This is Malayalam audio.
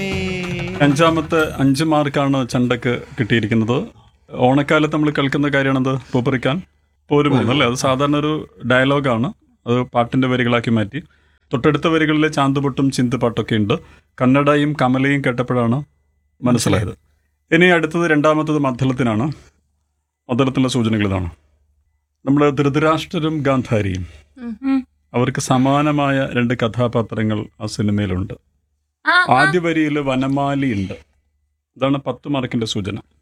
അഞ്ചാമത്തെ 5 മാർക്കാണ് ചണ്ടക്ക് കിട്ടിയിരിക്കുന്നത്. ഓണക്കാലത്ത് നമ്മൾ കേൾക്കുന്ന കാര്യമാണത് പൂപ്പറിക്കാൻ പോരുമോന്ന് അല്ലേ? അത് സാധാരണ ഒരു ഡയലോഗാണ്. അത് പാട്ടിൻ്റെ വരികളാക്കി മാറ്റി. തൊട്ടടുത്ത വരികളിലെ ചാന്തുപൊട്ടും ചിന്തുപാട്ടൊക്കെ ഉണ്ട്. കന്നഡയും കമലയും കേട്ടപ്പോഴാണ് മനസ്സിലായത്. ഇനി അടുത്തത് രണ്ടാമത്തത് മദ്ദളത്തിനാണ്. മദ്ദളത്തിലുള്ള സൂചനകൾ ഇതാണ്. നമ്മുടെ ധൃതരാഷ്ട്രരും ഗാന്ധാരിയും, അവർക്ക് സമാനമായ 2 കഥാപാത്രങ്ങൾ ആ സിനിമയിലുണ്ട്. ആദ്യ വരിയിൽ വനമാലി ഉണ്ട്. ഇതാണ് 10 മാർക്കിന്റെ സൂചന.